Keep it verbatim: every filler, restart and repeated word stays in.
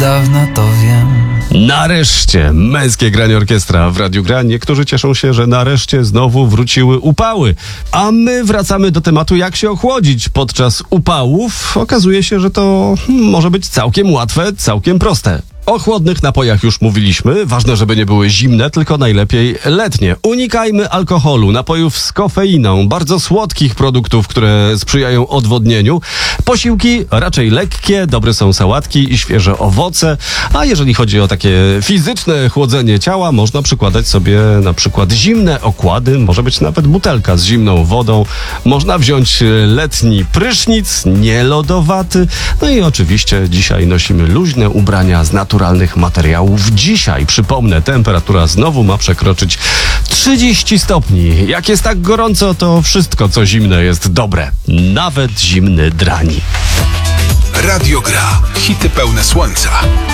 dawna to wiem. Nareszcie męskie granie orkiestra w Radiu Gra. Niektórzy cieszą się, że nareszcie znowu wróciły upały. A my wracamy do tematu, jak się ochłodzić podczas upałów. Okazuje się, że to hmm, może być całkiem łatwe, całkiem proste. O chłodnych napojach już mówiliśmy. Ważne, żeby nie były zimne, tylko najlepiej letnie. Unikajmy alkoholu, napojów z kofeiną, bardzo słodkich produktów, które sprzyjają odwodnieniu. Posiłki raczej lekkie, dobre są sałatki i świeże owoce. A jeżeli chodzi o takie fizyczne chłodzenie ciała, można przykładać sobie na przykład zimne okłady. Może być nawet butelka z zimną wodą. Można wziąć letni prysznic, nie lodowaty. No i oczywiście dzisiaj nosimy luźne ubrania z naturalnych materiałów. Dzisiaj, przypomnę, temperatura znowu ma przekroczyć trzydzieści stopni. Jak jest tak gorąco, to wszystko, co zimne, jest dobre. Nawet zimny drani. Radio Gra. Hity pełne słońca.